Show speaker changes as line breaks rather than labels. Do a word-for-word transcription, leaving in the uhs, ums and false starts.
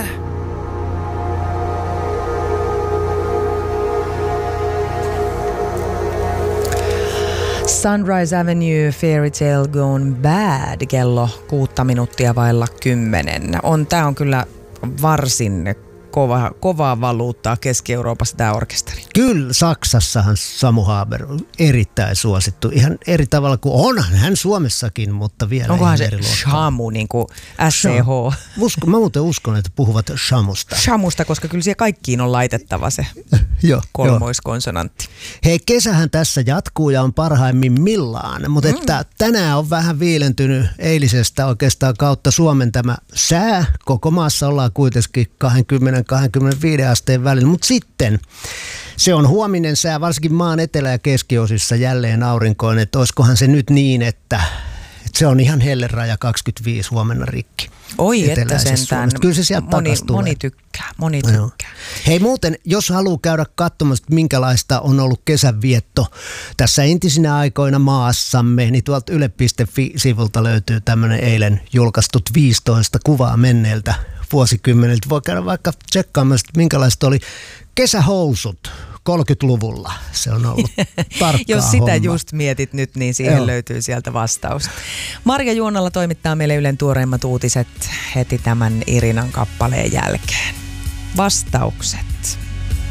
Sunrise Avenue, Fairy Tale Gone Bad, kello kuutta minuuttia vailla kymmenen. On, tää on kyllä varsin kova, kovaa valuuttaa Keski-Euroopassa tää orkesteri.
Kyllä, Saksassahan Samu Haber on erittäin suosittu. Ihan eri tavalla kuin onhan hän Suomessakin, mutta vielä
onkohan se
eri luokkaa.
Shamu, niin kuin S C H?
Usko, mä muuten uskon, että puhuvat Shamusta.
Shamusta, koska kyllä siellä kaikkiin on laitettava se kolmoiskonsonantti.
Hei, kesähän tässä jatkuu ja on parhaimmillaan, mutta mm. että tänään on vähän viilentynyt eilisestä oikeastaan kautta Suomen tämä sää. Koko maassa ollaan kuitenkin kaksikymmentä kaksikymmentäviisi asteen välillä, mutta sitten se on huominen sää, varsinkin maan etelä- ja keskiosissa jälleen aurinkoinen, että olisikohan se nyt niin, että, että se on ihan helleraja kaksikymmentäviisi huomenna rikki.
Oi, että sentään.
Kyllä se sieltä
moni,
takas tulee.
moni tykkää, moni tykkää.
No. Hei muuten, jos haluaa käydä katsomassa, minkälaista on ollut kesänvietto tässä entisinä aikoina maassamme, niin tuolta yle piste fi-sivulta löytyy tämmöinen eilen julkaistut viisitoista kuvaa menneeltä vuosikymmeneltä. Voi käydä vaikka tsekkaamassa, minkälaista oli kesähousut kolmekymmentäluvulla. Se on ollut tarkkaa
Jos sitä
homma.
just mietit nyt, niin siihen Joo. löytyy sieltä vastaus. Marja Juonala toimittaa meille Ylen tuoreimmat uutiset heti tämän Irinan kappaleen jälkeen. Vastaukset.